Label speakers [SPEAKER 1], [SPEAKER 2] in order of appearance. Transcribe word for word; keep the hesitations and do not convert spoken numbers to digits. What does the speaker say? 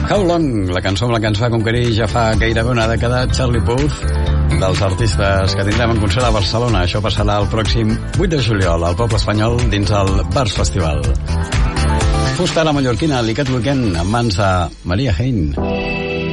[SPEAKER 1] How Long, la cançó amb la que ens va conquerir ja fa gairebé una dècada, Charlie Puth, dels artistes que tindrem en concert a Barcelona. Això passarà el pròxim vuit de juliol al Poble Espanyol dins el Bars Festival. Fusta a la mallorquina, Licat Weekend, en mans a Maria Hein.